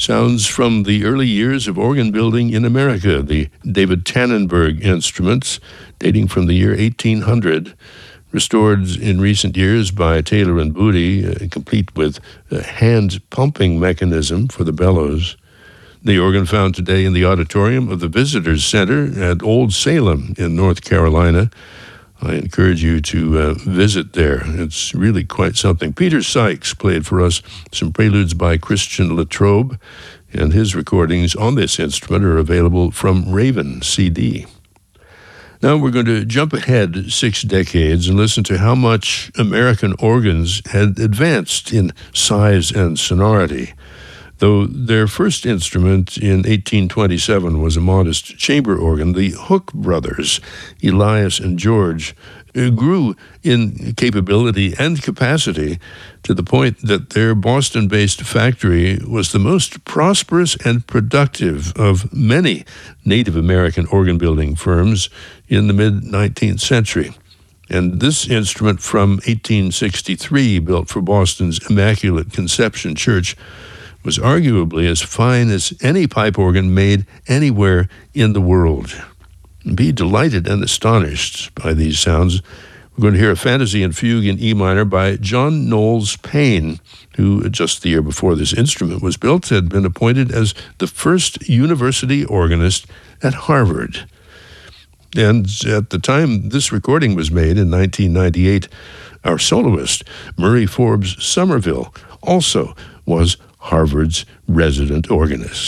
Sounds from the early years of organ building in America, the David Tannenberg instruments, dating from the year 1800, restored in recent years by Taylor and Booty, complete with a hand-pumping mechanism for the bellows. The organ found today in the auditorium of the Visitors Center at Old Salem in North Carolina. I encourage you to visit there. It's really quite something. Peter Sykes played for us some preludes by Christian Latrobe, and his recordings on this instrument are available from Raven CD. Now we're going to jump ahead 6 decades and listen to how much American organs had advanced in size and sonority. Though their first instrument in 1827 was a modest chamber organ, the Hook brothers, Elias and George, grew in capability and capacity to the point that their Boston-based factory was the most prosperous and productive of many Native American organ-building firms in the mid-19th century. And this instrument from 1863, built for Boston's Immaculate Conception Church, was arguably as fine as any pipe organ made anywhere in the world. Be delighted and astonished by these sounds. We're going to hear a fantasy and fugue in E minor by John Knowles Payne, who just the year before this instrument was built had been appointed as the first university organist at Harvard. And at the time this recording was made in 1998, our soloist, Murray Forbes Somerville, also was Harvard's resident organist.